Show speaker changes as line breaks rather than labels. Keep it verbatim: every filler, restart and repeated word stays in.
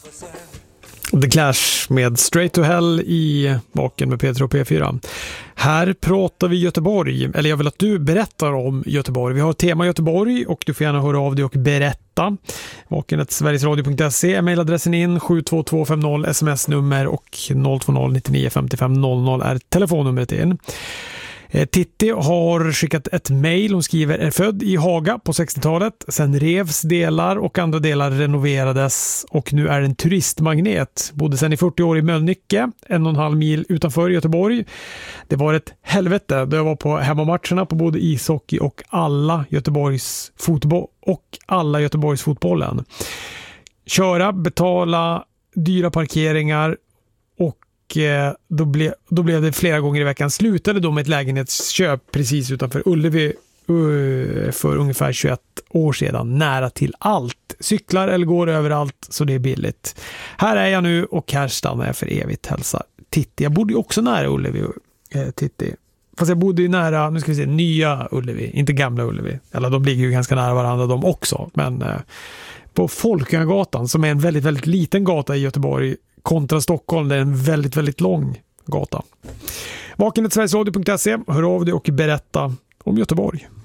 The Clash med Straight to Hell i Vaken med P tre och P fyra. Här pratar vi Göteborg, eller jag vill att du berättar om Göteborg. Vi har tema Göteborg och du får gärna höra av dig och berätta. Vakenet sverigesradio punkt se är mejladressen in, sju två två fem noll sms-nummer och noll två noll nio nio fem fem noll noll är telefonnumret in. Titti har skickat ett mejl. Hon skriver: är född i Haga på sextiotalet. Sen revs delar och andra delar renoverades och nu är en turistmagnet. Bodde sen i fyrtio år i Mölnlycke, en och en halv mil utanför Göteborg. Det var ett helvete då jag var på hemmamatcherna på både ishockey och alla Göteborgs fotboll och alla Göteborgs fotbollen. Köra, betala dyra parkeringar och Då, ble, då blev det flera gånger i veckan. Slutade då med ett lägenhetsköp precis utanför Ullevi uh, för ungefär tjugoett år sedan. Nära till allt. Cyklar eller går överallt så det är billigt. Här är jag nu och här stannar jag för evigt. Hälsa Titti. Jag bodde ju också nära Ullevi, eh, Titti. Fast jag bodde ju nära, nu ska vi se, nya Ullevi. Inte gamla Ullevi. Eller de ligger ju ganska nära varandra de också. Men eh, på Folkungagatan som är en väldigt, väldigt liten gata i Göteborg kontra Stockholm, det är en väldigt, väldigt lång gata. Vakenet sverigesradio punkt se, hör av dig och berätta om Göteborg.